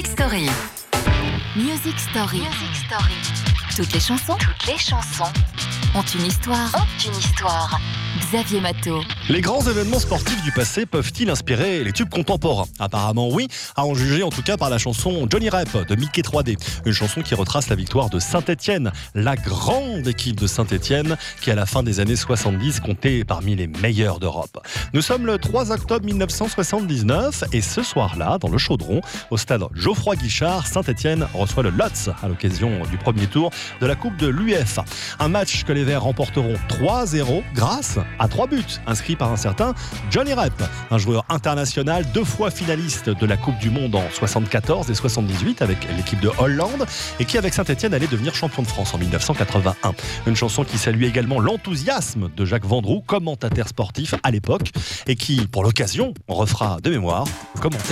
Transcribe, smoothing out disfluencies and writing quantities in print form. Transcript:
Music Story. Music Story. Music Story. Toutes les chansons ont une histoire. Xavier Matteau. Les grands événements sportifs du passé peuvent-ils inspirer les tubes contemporains ? Apparemment oui, à en juger en tout cas par la chanson Johnny Rep de Mickey 3D. Une chanson qui retrace la victoire de Saint-Étienne, la grande équipe de Saint-Étienne qui à la fin des années 70 comptait parmi les meilleurs d'Europe. Nous sommes le 3 octobre 1979 et ce soir-là, dans le Chaudron, au stade Geoffroy Guichard, Saint-Étienne reçoit le Lotz à l'occasion du premier tour de la Coupe de l'UEFA. Un match que les Verts remporteront 3-0 grâce à 3 buts inscrits par un certain Johnny Rep, un joueur international 2 fois finaliste de la Coupe du Monde en 74 et 78 avec l'équipe de Hollande et qui avec Saint-Étienne allait devenir champion de France en 1981. Une chanson qui salue également l'enthousiasme de Jacques Vendroux, commentateur sportif à l'époque et qui, pour l'occasion, refera de mémoire le commentaire